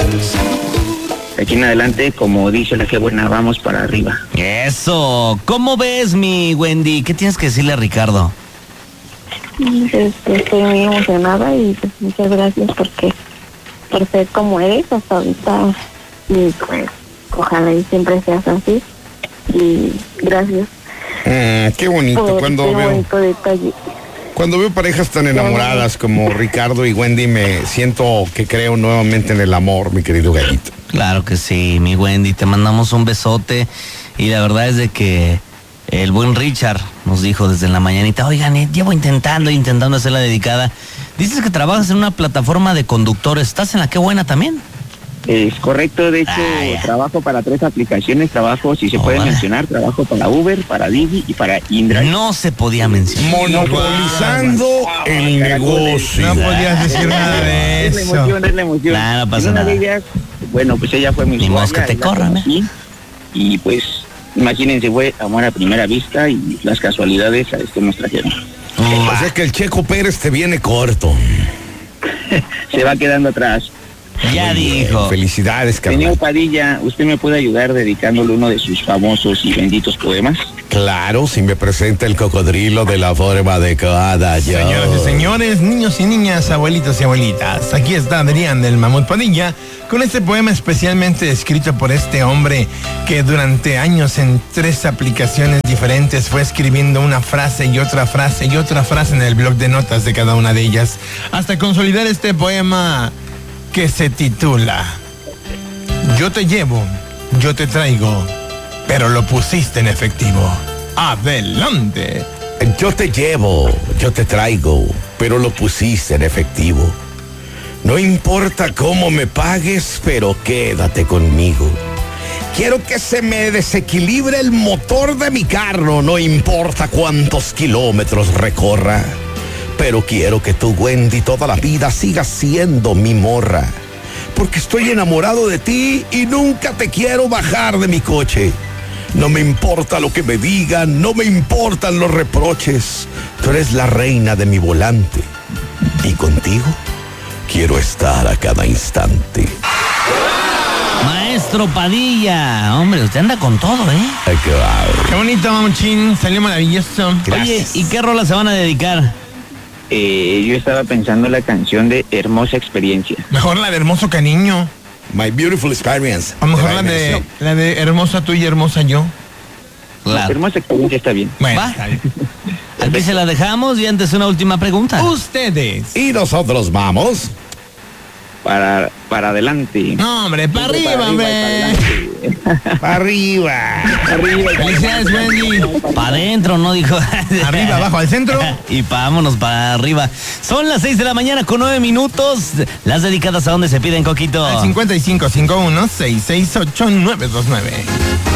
Aquí en adelante, como dice la que buena, vamos para arriba. Eso. ¿Cómo ves, mi Wendy? ¿Qué tienes que decirle a Ricardo? Estoy muy emocionada y pues muchas gracias por ser como eres hasta ahorita, y pues ojalá y siempre seas así, y gracias. Qué bonito por bonito detalle. Cuando veo parejas tan enamoradas como Ricardo y Wendy, me siento que creo nuevamente en el amor, mi querido gallito. Claro que sí, mi Wendy. Te mandamos un besote. Y la verdad es de que el buen Richard nos dijo desde la mañanita, oigan, llevo intentando hacer la dedicada. Dices que trabajas en una plataforma de conductores. ¿Estás en la Qué Buena también? Es correcto, de hecho, trabajo para 3 aplicaciones, si se puede mencionar, trabajo para Uber, para Didi y para Indra. No se podía mencionar. Monopolizando el negocio. No podías decir nada de eso. Es la emoción. Nah, no pasa una nada. de ellas, bueno, pues ella fue mi Ni más que te corran, Y pues, imagínense, fue amor a primera vista y las casualidades a esto nos trajeron. O sea que el Checo Pérez te viene corto. Se va quedando atrás. Ya dijo. Felicidades, Señor carnal. Padilla, ¿usted me puede ayudar dedicándole uno de sus famosos y benditos poemas? Claro, si me presenta el cocodrilo de la forma adecuada, yo. Señoras y señores, niños y niñas, abuelitos y abuelitas, aquí está Adrián del Mamut Padilla con este poema especialmente escrito por este hombre que durante años en 3 aplicaciones diferentes fue escribiendo una frase y otra frase y otra frase en el blog de notas de cada una de ellas, hasta consolidar este poema que se titula Yo te llevo, yo te traigo, pero lo pusiste en efectivo. ¡Adelante! Yo te llevo, yo te traigo, pero lo pusiste en efectivo. No importa cómo me pagues, pero quédate conmigo. Quiero que se me desequilibre el motor de mi carro, no importa cuántos kilómetros recorra. Pero quiero que tú, Wendy, toda la vida sigas siendo mi morra. Porque estoy enamorado de ti y nunca te quiero bajar de mi coche. No me importa lo que me digan, no me importan los reproches. Tú eres la reina de mi volante. Y contigo quiero estar a cada instante. Maestro Padilla, hombre, usted anda con todo, Ay, qué bárbaro. Qué bonito, Mamuchín, salió maravilloso. Oye, ¿y qué rola se van a dedicar? Yo estaba pensando en la canción de Hermosa Experiencia. Mejor la de Hermoso Cariño. My beautiful experience. A lo mejor la de Hermosa tú y Hermosa yo. Claro. Hermosa Experiencia está bien. Bueno, Va. está bien. Aquí se la dejamos y antes una última pregunta. Ustedes. Y nosotros vamos. Para adelante. No, hombre, para arriba, hombre. Para arriba. Felicidades, Wendy. Para adentro, ¿no? Dijo. Arriba, abajo, al centro. Y vámonos para arriba. Son las 6 de la mañana con 9 minutos. Las dedicadas a donde se piden, Coquito. Al 5551-668-929.